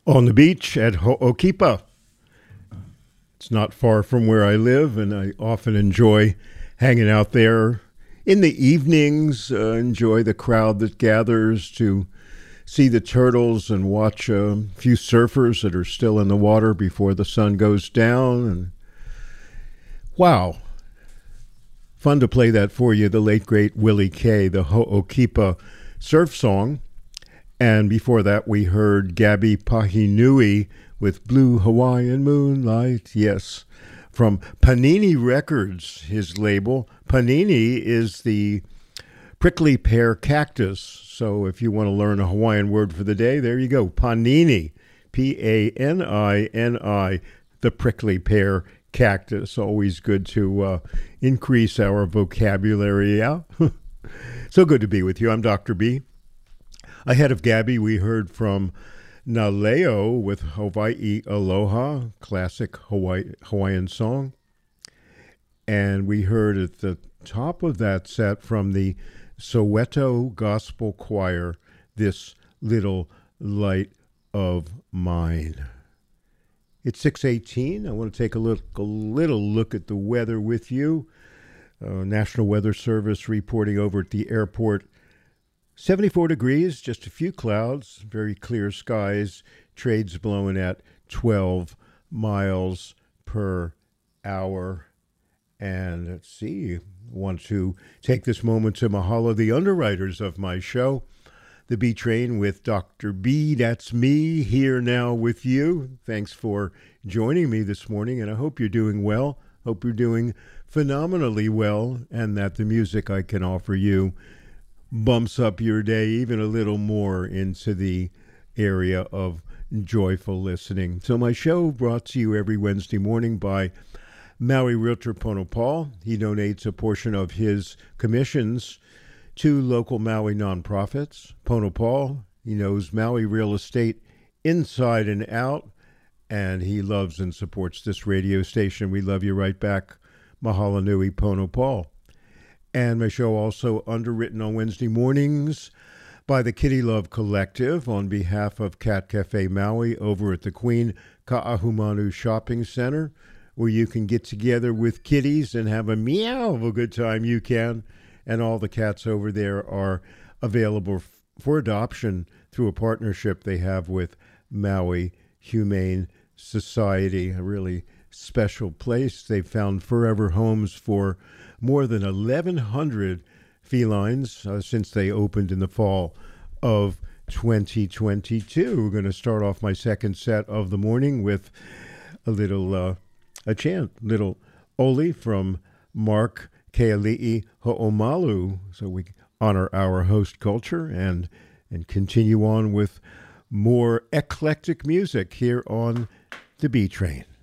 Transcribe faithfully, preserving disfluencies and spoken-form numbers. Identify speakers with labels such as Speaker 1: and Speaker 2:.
Speaker 1: on the beach at Ho'okipa. It's not far from where I live, and I often enjoy hanging out there in the evenings, uh, enjoy the crowd that gathers to see the turtles and watch a few surfers that are still in the water before the sun goes down. And wow, fun to play that for you, the late, great Willie Kay, the Ho'okipa surf song. And before that, we heard Gabby Pahinui with Blue Hawaiian Moonlight, yes, from Panini Records, his label. Panini is the prickly pear cactus. So if you want to learn a Hawaiian word for the day, there you go. Panini, P A N I N I, the prickly pear cactus. Always good to uh, increase our vocabulary, yeah? So good to be with you. I'm Doctor B. Ahead of Gabby, we heard from Naleo with Hawaii Aloha, classic Hawaii, Hawaiian song. And we heard at the top of that set from the Soweto Gospel Choir, This Little Light of Mine. It's six eighteen. I want to take a look, a little look at the weather with you. Uh, National Weather Service reporting over at the airport. seventy-four degrees, just a few clouds, very clear skies, trades blowing at twelve miles per hour. And let's see, want to take this moment to mahalo the underwriters of my show, The B Train with Doctor B. That's me, here now with you. Thanks for joining me this morning, and I hope you're doing well. Hope you're doing phenomenally well, and that the music I can offer you bumps up your day even a little more into the area of joyful listening. So my show brought to you every Wednesday morning by Maui Realtor Pono Paul. He donates a portion of his commissions to local Maui nonprofits. Pono Paul, he knows Maui real estate inside and out, and he loves and supports this radio station. We love you right back. Mahalo nui, Pono Paul. And my show also underwritten on Wednesday mornings by the Kitty Love Collective on behalf of Cat Cafe Maui over at the Queen Ka'ahumanu Shopping Center, where you can get together with kitties and have a meow of a good time. You can. And all the cats over there are available f- for adoption through a partnership they have with Maui Humane Society, a really special place. They've found forever homes for more than eleven hundred felines uh, since they opened in the fall of twenty twenty-two. We're going to start off my second set of the morning with a little, uh, a chant, little Oli from Mark Keali'i Ho'omalu. So we honor our host culture and, and continue on with more eclectic music here on the B Train.